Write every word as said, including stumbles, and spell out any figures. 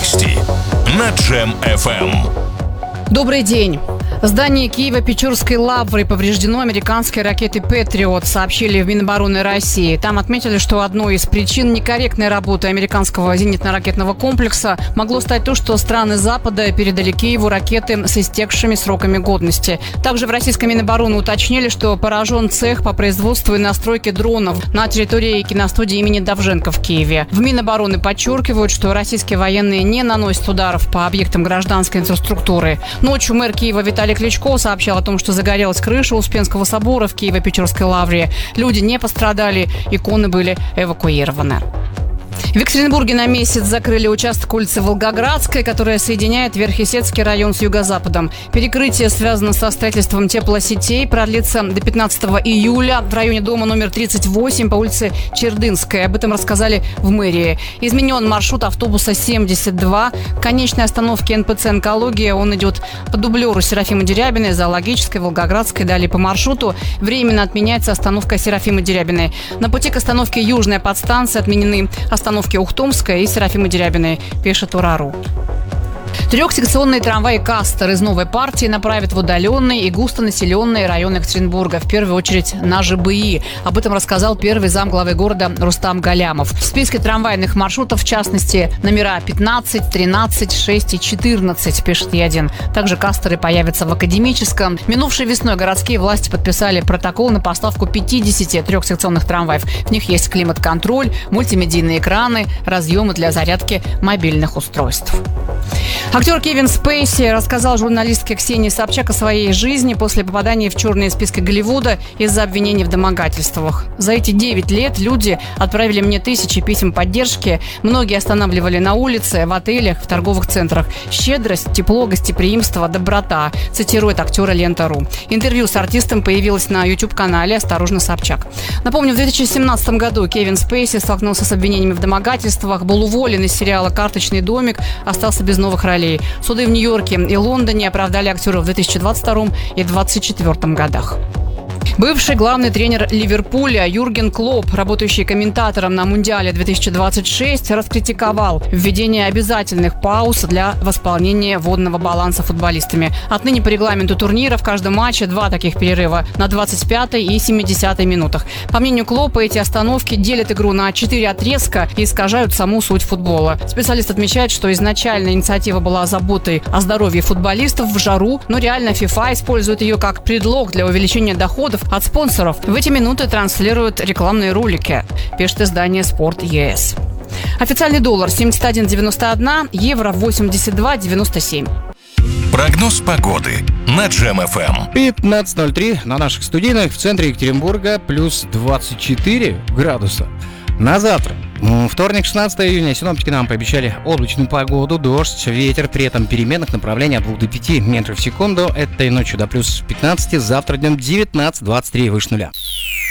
Новости на Джем эф эм. Добрый день. Здание Киево-Печорской лавры повреждено американской ракетой «Патриот», сообщили в Минобороны России. Там отметили, что одной из причин некорректной работы американского зенитно-ракетного комплекса могло стать то, что страны Запада передали Киеву ракеты с истекшими сроками годности. Также в российской Минобороны уточнили, что поражен цех по производству и настройке дронов на территории киностудии имени Довженко в Киеве. В Минобороны подчеркивают, что российские военные не наносят ударов по объектам гражданской инфраструктуры. Ночью мэр Киева Виталий Кличко сообщал о том, что загорелась крыша Успенского собора в Киево-Печорской лавре. Люди не пострадали, иконы были эвакуированы. В Екатеринбурге на месяц закрыли участок улицы Волгоградской, которая соединяет Верхесецкий район с юго-западом. Перекрытие связано со строительством теплосетей, продлится до пятнадцатого июля в районе дома номер тридцать восемь по улице Чердынской. Об этом рассказали в мэрии. Изменен маршрут автобуса семьдесят два. К конечной остановке эн пэ цэ «Онкология» он идет по дублеру Серафимы Дерябиной, Зоологической, Волгоградской. Далее по маршруту временно отменяется остановка Серафимы Дерябиной. На пути к остановке Южная подстанция отменены остановки Ухтомская и Серафимы Дерябиной, пишет Ура.ру. Трехсекционные трамваи «Кастер» из новой партии направят в удаленные и густонаселенные районы Екатеринбурга, в первую очередь на жэ бэ и. Об этом рассказал первый замглавы города Рустам Галямов. В списке трамвайных маршрутов, в частности, номера пятнадцать, тринадцать, шесть и четырнадцать, пишет Е один. Также «Кастеры» появятся в Академическом. Минувшей весной городские власти подписали протокол на поставку пятидесяти трехсекционных трамваев. В них есть климат-контроль, мультимедийные экраны, разъемы для зарядки мобильных устройств. Актер Кевин Спейси рассказал журналистке Ксении Собчак о своей жизни после попадания в черные списки Голливуда из-за обвинений в домогательствах. За эти девять лет люди отправили мне тысячи писем поддержки. Многие останавливали на улице, в отелях, в торговых центрах. Щедрость, тепло, гостеприимство, доброта, цитирует актера Лента.ру. Интервью с артистом появилось на YouTube-канале «Осторожно, Собчак». Напомню, в две тысячи семнадцатом году Кевин Спейси столкнулся с обвинениями в домогательствах, был уволен из сериала «Карточный домик», остался без новых ролей. Суды в Нью-Йорке и Лондоне оправдали актера в две тысячи двадцать втором и две тысячи двадцать четвёртом годах. Бывший главный тренер Ливерпуля Юрген Клопп, работающий комментатором на Мундиале две тысячи двадцать шесть, раскритиковал введение обязательных пауз для восполнения водного баланса футболистами. Отныне по регламенту турнира в каждом матче два таких перерыва на двадцать пятой и семидесятой минутах. По мнению Клоппа, эти остановки делят игру на четыре отрезка и искажают саму суть футбола. Специалист отмечает, что изначально инициатива была заботой о здоровье футболистов в жару, но реально ФИФА использует ее как предлог для увеличения доходов от спонсоров. В эти минуты транслируют рекламные ролики, пишет издание «Спорт ЕС». Официальный доллар семьдесят один девяносто один, евро восемьдесят два девяносто семь. Прогноз погоды на Джем эф эм. пятнадцать ноль три на наших студийных, в центре Екатеринбурга плюс двадцать четыре градуса. На завтра, вторник, шестнадцатого июня, синоптики нам пообещали облачную погоду, дождь, ветер, при этом переменных направлений от двух до пяти метров в секунду. Этой ночью до плюс пятнадцати, завтра днем девятнадцать двадцать три выше нуля.